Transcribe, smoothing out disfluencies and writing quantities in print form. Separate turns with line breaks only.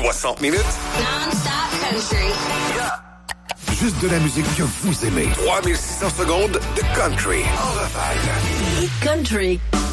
60 minutes.
Non-stop country.
Juste de la musique que vous aimez. 3600 secondes de country. En rafale.
Country.